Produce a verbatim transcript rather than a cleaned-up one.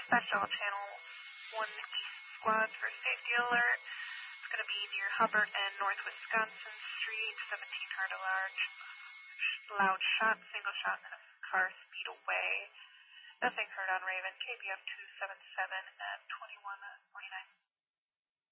Special Channel one East Squad for safety alert. It's going to be near Hubbard and North Wisconsin Street, seventeen heard a large, loud shot, single shot, and a car speed away. Nothing heard on Raven, K B F two seven seven at twenty-one forty-nine.